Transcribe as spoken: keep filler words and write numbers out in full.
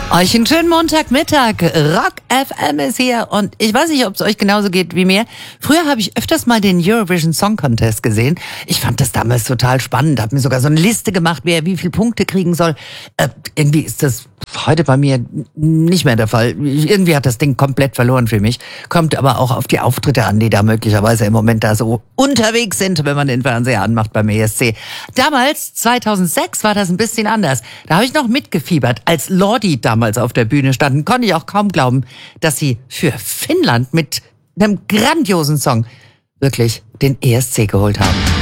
Euch einen schönen Montagmittag. Rock F M ist hier und ich weiß nicht, ob es euch genauso geht wie mir. Früher habe ich öfters mal den Eurovision Song Contest gesehen. Ich fand das damals total spannend, habe mir sogar so eine Liste gemacht, wer wie viele Punkte kriegen soll. Äh, irgendwie ist das heute bei mir nicht mehr der Fall. Irgendwie hat das Ding komplett verloren für mich. Kommt aber auch auf die Auftritte an, die da möglicherweise im Moment da so unterwegs sind, wenn man den Fernseher anmacht beim E S C. Damals, zweitausendsechs, war das ein bisschen anders. Da habe ich noch mitgefiebert. Als Lordi damals auf der Bühne standen, konnte ich auch kaum glauben, dass sie für Finnland mit einem grandiosen Song wirklich den E S C geholt haben.